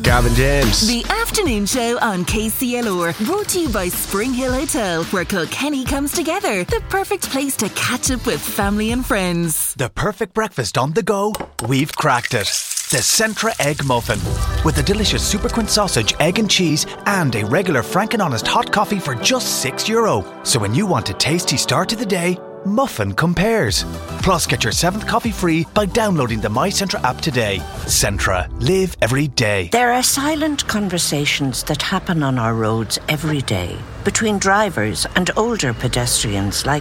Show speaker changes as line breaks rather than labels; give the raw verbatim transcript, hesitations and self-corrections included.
Gavin James.
The afternoon show on K C L R, brought to you by Spring Hill Hotel, where Kilkenny comes together. The perfect place to catch up with family and friends.
The perfect breakfast on the go. We've cracked it. The Centra Egg Muffin. With a delicious Super Quint sausage, egg and cheese, and a regular Frank and Honest hot coffee for just six euro. So when you want a tasty start to the day, Muffin compares. Plus, get your seventh coffee free by downloading the My Centra app today. Centra. Live every day.
There are silent conversations that happen on our roads every day between drivers and older pedestrians like